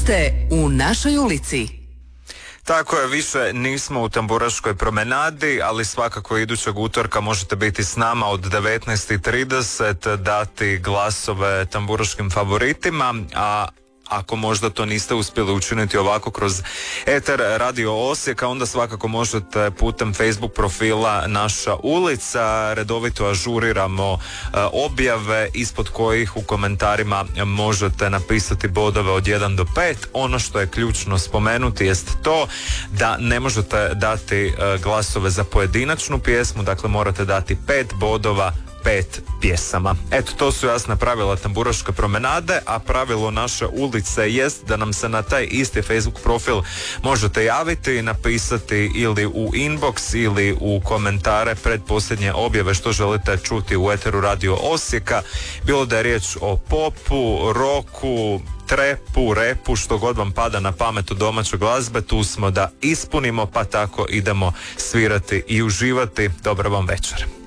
ste u našoj ulici. Tako je, više nismo u Tamburaškoj promenadi, ali svakako idućeg utorka možete biti s nama od 19:30, dati glasove tamburaškim favoritima, a ako možda to niste uspjeli učiniti ovako kroz eter Radio Osijeka, onda svakako možete putem Facebook profila Naša ulica. Redovito ažuriramo objave ispod kojih u komentarima možete napisati bodove od 1 do 5. Ono što je ključno spomenuti jest to da ne možete dati glasove za pojedinačnu pjesmu, dakle morate dati 5 bodova, 5 pjesama. Eto, to su jasna pravila Tamburaške promenade, a pravilo Naše ulice jest da nam se na taj isti Facebook profil možete javiti, napisati ili u inbox ili u komentare pred posljednje objave što želite čuti u eteru Radio Osijeka, bilo da je riječ o popu, roku, trepu, repu, što god vam pada na pamet od domaće glazbe, tu smo da ispunimo, pa tako idemo svirati i uživati. Dobar vam večer.